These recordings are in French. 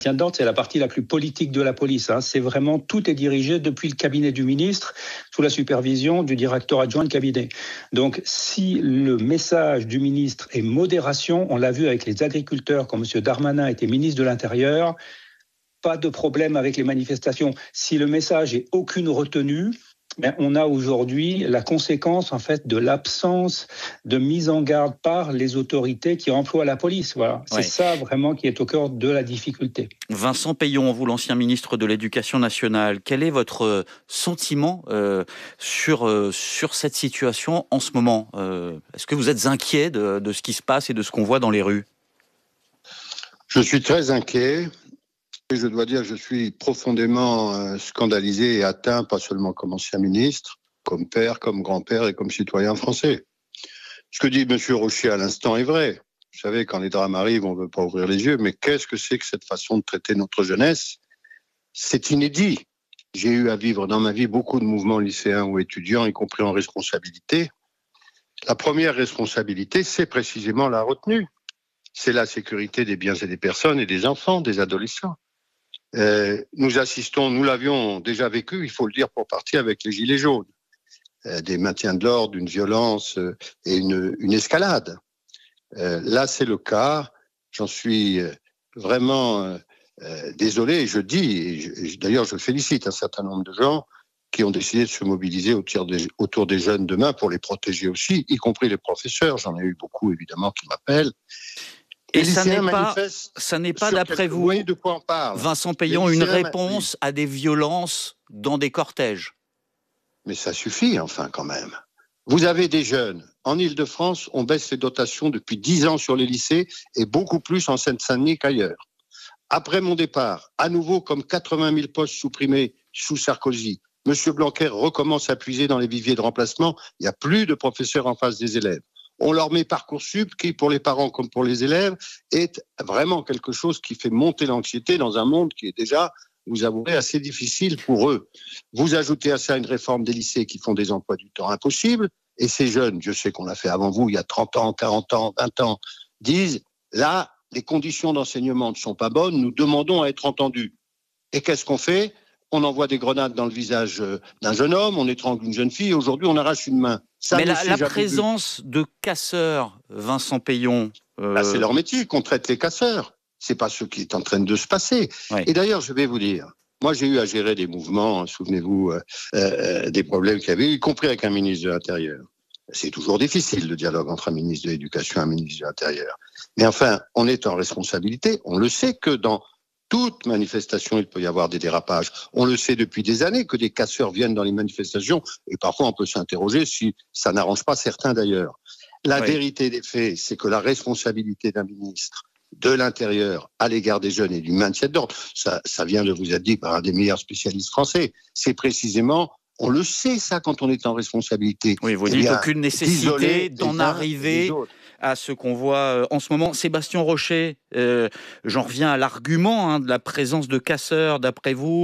d'ordre, c'est la partie la plus politique de la police. C'est vraiment, tout est dirigé depuis le cabinet du ministre, sous la supervision du directeur adjoint de cabinet. Donc, si le message du ministre est modération, on l'a vu avec les agriculteurs, quand M. Darmanin était ministre de l'Intérieur, pas de problème avec les manifestations. Si le message est aucune retenue, on a aujourd'hui la conséquence en fait de l'absence de mise en garde par les autorités qui emploient la police. Voilà. C'est ça vraiment qui est au cœur de la difficulté. Vincent Peillon, vous l'ancien ministre de l'Éducation nationale, quel est votre sentiment sur cette situation en ce moment ? Est-ce que vous êtes inquiet de ce qui se passe et de ce qu'on voit dans les rues ? Je suis très inquiet. Et je dois dire que je suis profondément scandalisé et atteint, pas seulement comme ancien ministre, comme père, comme grand-père et comme citoyen français. Ce que dit M. Rocher à l'instant est vrai. Vous savez, quand les drames arrivent, on ne veut pas ouvrir les yeux, mais qu'est-ce que c'est que cette façon de traiter notre jeunesse ? C'est inédit. J'ai eu à vivre dans ma vie beaucoup de mouvements lycéens ou étudiants, y compris en responsabilité. La première responsabilité, c'est précisément la retenue. C'est la sécurité des biens et des personnes et des enfants, des adolescents. Nous assistons, nous l'avions déjà vécu, il faut le dire pour partie, avec les Gilets jaunes. Des maintiens de l'ordre, une violence et une escalade. Là, c'est le cas. J'en suis vraiment désolé. Et je dis, et d'ailleurs, je félicite un certain nombre de gens qui ont décidé de se mobiliser autour des jeunes demain pour les protéger aussi, y compris les professeurs. J'en ai eu beaucoup, évidemment, qui m'appellent. Et ça n'est pas d'après vous, voyez de quoi on parle. Vincent Peillon, une réponse à des violences dans des cortèges. Mais ça suffit, enfin, quand même. Vous avez des jeunes. En Île-de-France, on baisse les dotations depuis 10 ans sur les lycées et beaucoup plus en Seine-Saint-Denis qu'ailleurs. Après mon départ, à nouveau, comme 80 000 postes supprimés sous Sarkozy, M. Blanquer recommence à puiser dans les viviers de remplacement. Il n'y a plus de professeurs en face des élèves. On leur met Parcoursup, qui, pour les parents comme pour les élèves, est vraiment quelque chose qui fait monter l'anxiété dans un monde qui est déjà, vous avouerez, assez difficile pour eux. Vous ajoutez à ça une réforme des lycées qui font des emplois du temps impossibles, et ces jeunes, je sais qu'on l'a fait avant vous, il y a 30 ans, 40 ans, 20 ans, disent, là, les conditions d'enseignement ne sont pas bonnes, nous demandons à être entendus. Et qu'est-ce qu'on fait ? On envoie des grenades dans le visage d'un jeune homme, on étrangle une jeune fille, aujourd'hui on arrache une main. Ça, mais la présence de casseurs, Vincent Peillon... c'est leur métier qu'on traite les casseurs. C'est pas ce qui est en train de se passer. Ouais. Et d'ailleurs, je vais vous dire, moi j'ai eu à gérer des mouvements, souvenez-vous, des problèmes qu'il y avait, y compris avec un ministre de l'Intérieur. C'est toujours difficile le dialogue entre un ministre de l'Éducation et un ministre de l'Intérieur. Mais enfin, on est en responsabilité. On le sait que dans toute manifestation, il peut y avoir des dérapages. On le sait depuis des années que des casseurs viennent dans les manifestations et parfois on peut s'interroger si ça n'arrange pas certains d'ailleurs. La vérité des faits, c'est que la responsabilité d'un ministre de l'Intérieur à l'égard des jeunes et du maintien de l'ordre, ça vient de vous être dit par un des meilleurs spécialistes français, c'est précisément, on le sait ça quand on est en responsabilité. Oui, vous dites aucune nécessité d'en arriver à ce qu'on voit en ce moment. Sébastien Rocher, j'en reviens à l'argument de la présence de casseurs. D'après vous,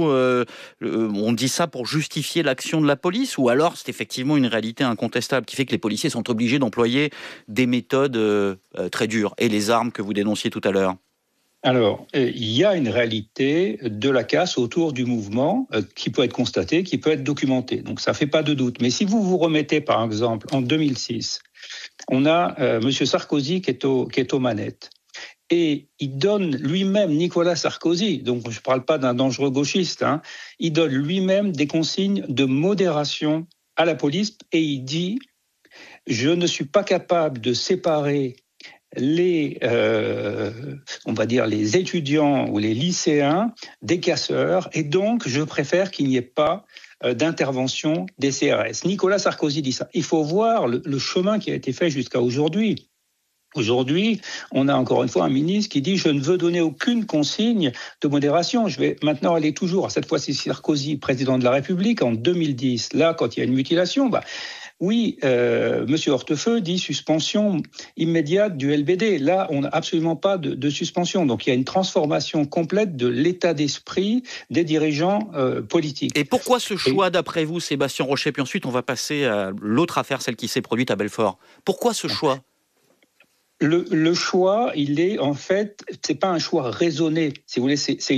on dit ça pour justifier l'action de la police, ou alors c'est effectivement une réalité incontestable qui fait que les policiers sont obligés d'employer des méthodes très dures et les armes que vous dénonciez tout à l'heure? Alors, il y a une réalité de la casse autour du mouvement qui peut être constatée, qui peut être documentée. Donc, ça ne fait pas de doute. Mais si vous vous remettez, par exemple, en 2006, on a M. Sarkozy qui est aux manettes. Et il donne lui-même, Nicolas Sarkozy, donc je ne parle pas d'un dangereux gauchiste, il donne lui-même des consignes de modération à la police et il dit « Je ne suis pas capable de séparer on va dire les étudiants ou les lycéens des casseurs et donc je préfère qu'il n'y ait pas d'intervention des CRS. » Nicolas Sarkozy dit ça. Il faut voir le chemin qui a été fait jusqu'à aujourd'hui. Aujourd'hui, on a encore une fois un ministre qui dit « Je ne veux donner aucune consigne de modération. Je vais maintenant aller toujours, à cette fois-ci Sarkozy, président de la République, en 2010. Là, quand il y a une mutilation, oui, M. Hortefeux dit suspension immédiate du LBD. Là, on n'a absolument pas de suspension. Donc, il y a une transformation complète de l'état d'esprit des dirigeants politiques. Et pourquoi ce choix, d'après vous, Sébastien Rocher? Puis ensuite, on va passer à l'autre affaire, celle qui s'est produite à Belfort. Pourquoi ce choix? Le choix, il est en fait, c'est pas un choix raisonné. Si vous voulez, c'est